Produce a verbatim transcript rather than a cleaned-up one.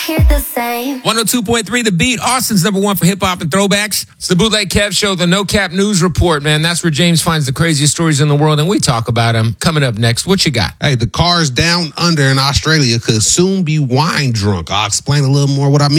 Hear the same. one oh two point three The Beat, Austin's number one for hip-hop and throwbacks. It's the Bootleg Kev Show, the No Cap News Report, man. That's where James finds the craziest stories in the world, and we talk about them. Coming up next, what you got? Hey, the cars down under in Australia could soon be wine drunk. I'll explain a little more what I mean.